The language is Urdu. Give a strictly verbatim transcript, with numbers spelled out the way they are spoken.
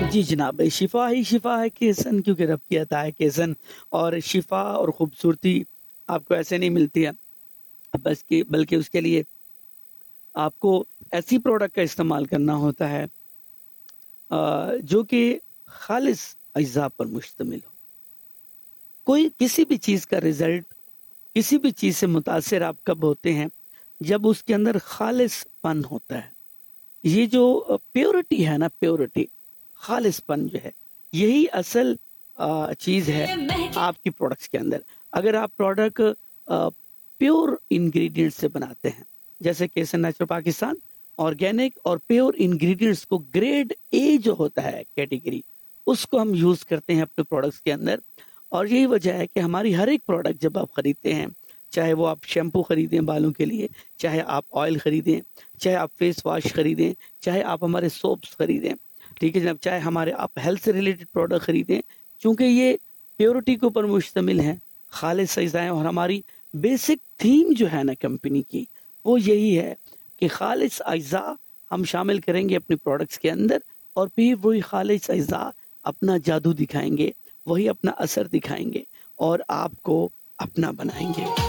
جی جناب، شفا ہی شفا ہے کیسن، کیونکہ رب کی عطا ہے کیسن. اور شفا اور خوبصورتی آپ کو ایسے نہیں ملتی ہے بس کہ بلکہ اس کے لیے آپ کو ایسی پروڈکٹ کا استعمال کرنا ہوتا ہے جو کہ خالص اجزاء پر مشتمل ہو. کوئی کسی بھی چیز کا رزلٹ، کسی بھی چیز سے متاثر آپ کب ہوتے ہیں؟ جب اس کے اندر خالص پن ہوتا ہے. یہ جو پیورٹی ہے نا، پیورٹی، خالص پن جو ہے، یہی اصل چیز ہے آپ کی پروڈکٹس کے اندر. اگر آپ پروڈکٹ پیور انگریڈینٹ سے بناتے ہیں، جیسے کیسن نیچرل پاکستان آرگینک اور پیور انگریڈینٹس کو گریڈ اے جو ہوتا ہے کیٹیگری، اس کو ہم یوز کرتے ہیں اپنے پروڈکٹس کے اندر. اور یہی وجہ ہے کہ ہماری ہر ایک پروڈکٹ جب آپ خریدتے ہیں، چاہے وہ آپ شیمپو خریدیں بالوں کے لیے، چاہے آپ آئل خریدیں، چاہے آپ فیس واش خریدیں، چاہے آپ ہمارے سوپس خریدیں، ٹھیک ہے جناب، چاہے ہمارے آپ ہیلتھ سے ریلیٹڈ پروڈکٹ خریدیں، چونکہ یہ پیورٹی کے اوپر مشتمل ہیں، خالص اجزاء. اور ہماری بیسک تھیم جو ہے نا کمپنی کی، وہ یہی ہے کہ خالص اجزاء ہم شامل کریں گے اپنے پروڈکٹس کے اندر، اور پھر وہی خالص اجزاء اپنا جادو دکھائیں گے، وہی اپنا اثر دکھائیں گے اور آپ کو اپنا بنائیں گے.